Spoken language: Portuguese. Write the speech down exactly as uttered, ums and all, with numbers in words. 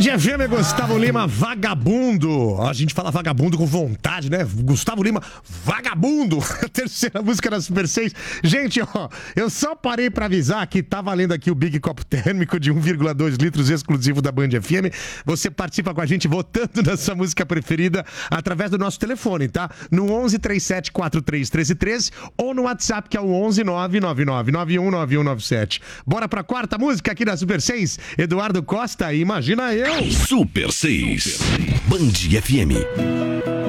Band F M, Gustavo Lima, vagabundo. A gente fala vagabundo com vontade, né? Gustavo Lima, vagabundo. A terceira música da Super seis. Gente, ó, eu só parei pra avisar que tá valendo aqui o Big Copo Térmico de um vírgula dois litros exclusivo da Band F M. Você participa com a gente votando na sua música preferida através do nosso telefone, tá? No onze, trinta e sete, quarenta e três, treze, treze ou no WhatsApp, que é o onze, nove nove nove nove um nove um nove sete. Bora pra quarta música aqui da Super seis. Eduardo Costa, Imagina Eu. Super seis. Band F M.